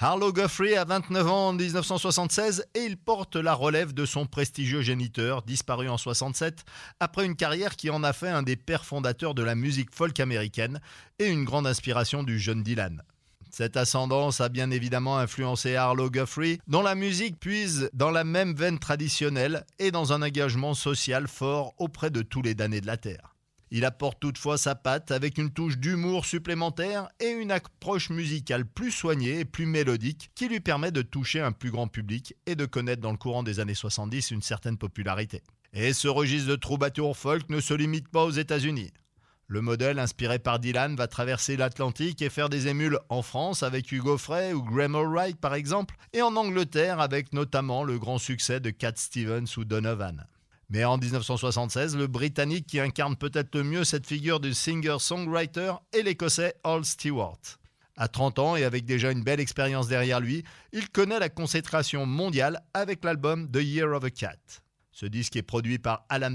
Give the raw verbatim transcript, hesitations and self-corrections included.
Arlo Guthrie a vingt-neuf ans en dix-neuf cent soixante-seize et il porte la relève de son prestigieux géniteur, disparu en soixante-sept, après une carrière qui en a fait un des pères fondateurs de la musique folk américaine et une grande inspiration du jeune Dylan. Cette ascendance a bien évidemment influencé Arlo Guthrie, dont la musique puise dans la même veine traditionnelle et dans un engagement social fort auprès de tous les damnés de la terre. Il apporte toutefois sa patte avec une touche d'humour supplémentaire et une approche musicale plus soignée et plus mélodique qui lui permet de toucher un plus grand public et de connaître dans le courant des années soixante-dix une certaine popularité. Et ce registre de troubadour folk ne se limite pas aux États-Unis. Le modèle inspiré par Dylan va traverser l'Atlantique et faire des émules en France avec Hugo Frey ou Graham Allwright par exemple, et en Angleterre avec notamment le grand succès de Cat Stevens ou Donovan. Mais en dix-neuf cent soixante-seize, le Britannique qui incarne peut-être le mieux cette figure du singer-songwriter est l'Écossais Al Stewart. À trente ans et avec déjà une belle expérience derrière lui, il connaît la consécration mondiale avec l'album The Year of a Cat. Ce disque est produit par Alan